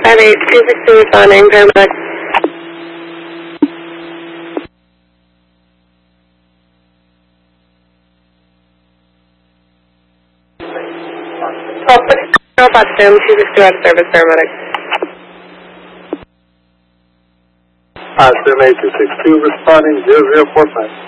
58262 responding, paramedic. No Potsdam, 262 out of service, paramedic. Potsdam 8262 responding 0045.